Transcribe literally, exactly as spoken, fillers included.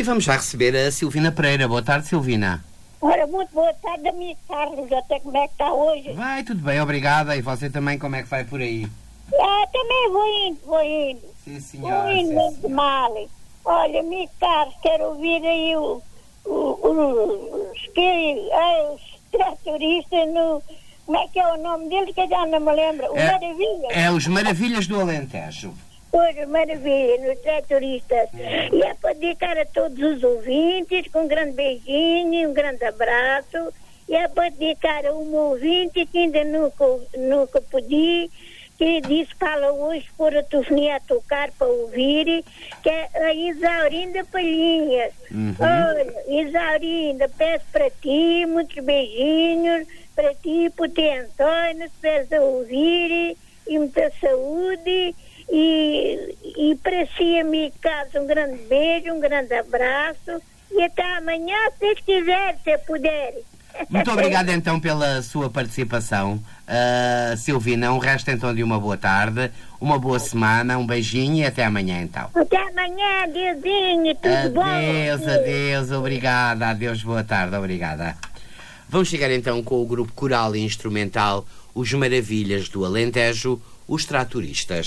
E vamos já receber a Silvina Pereira. Boa tarde, Silvina. Ora, muito boa tarde, amigo Carlos. Até como é que está hoje? Vai, tudo bem, obrigada. E você também, como é que vai por aí? Ah, também vou indo, vou indo. Sim, senhora. Vou indo, sim, muito senhora. mal. Olha, amigo Carlos, quero ouvir aí o, o, o, os, que, ah, os tratoristas no... Como é que é o nome deles, que eu já não me lembro? O É, Maravilha. é os Maravilhas do Alentejo. Pois, maravilha, nos tratoristas. E é para dedicar a todos os ouvintes, com um grande beijinho, um grande abraço. E é para dedicar a um ouvinte que ainda nunca, nunca pedi, que disse fala hoje por a telefonia a tocar para ouvir, que é a Isaurinda Palhinhas. Uhum. Olha, Isaurinda, peço para ti muitos beijinhos, para ti, para o teu Antônio, se estiveres a ouvir, e muita saúde. E, e para si, amigo Carlos, um grande beijo, um grande abraço e até amanhã, se quiser, se puder. Muito obrigado então pela sua participação, uh, Silvina. Um resto então de uma boa tarde, uma boa semana, um beijinho e até amanhã então. Até amanhã, adeusinho, tudo bom? Adeus, adeus, obrigada, adeus, boa tarde, obrigada. Vamos chegar então com o grupo coral e instrumental Os Maravilhas do Alentejo, os Tratoristas.